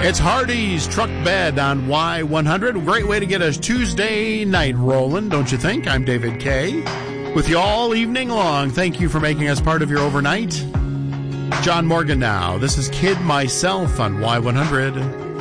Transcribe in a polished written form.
It's Hardy's Truck Bed on Y100. A great way to get a Tuesday night rolling, don't you think? I'm David Kay with you all evening long. Thank you for making us part of your overnight. John Morgan now. This is Kid Myself on Y100.